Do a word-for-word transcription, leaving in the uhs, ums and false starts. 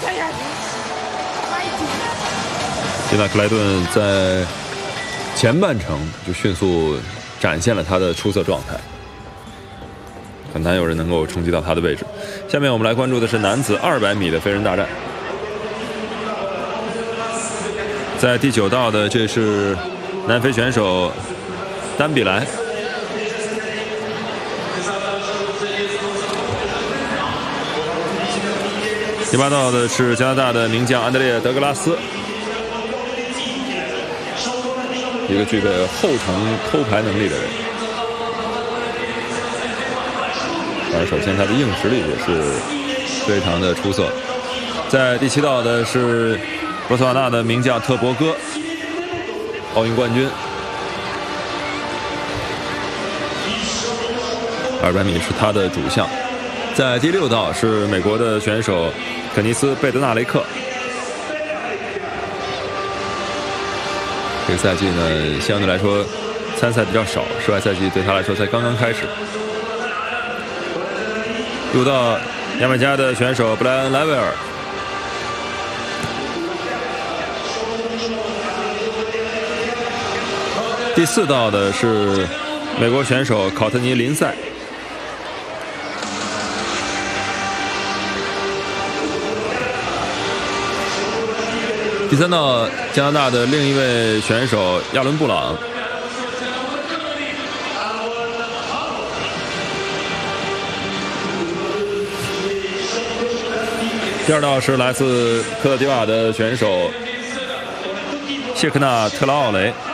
杰纳克莱顿在前半程就迅速展现了他的出色状态，很难有人能够冲击到他的位置。下面我们来关注的是男子二百米的飞人大战。在第九道的，这是南非选手丹比莱。第八道的是加拿大的名将安德烈·德格拉斯，一个具备后程偷排能力的人。而首先他的硬实力也是非常的出色。在第七道的是博茨瓦纳的名将特博戈，奥运冠军。二百米是他的主项。在第六道是美国的选手肯尼斯·贝德纳雷克。这个赛季呢，相对来说参赛比较少，室外赛季对他来说才刚刚开始。入到牙买加的选手布莱恩·莱维尔。第四道的是美国选手考特尼·林赛。第三道，加拿大的另一位选手亚伦·布朗。第二道是来自科特迪瓦的选手谢克纳·特拉奥雷。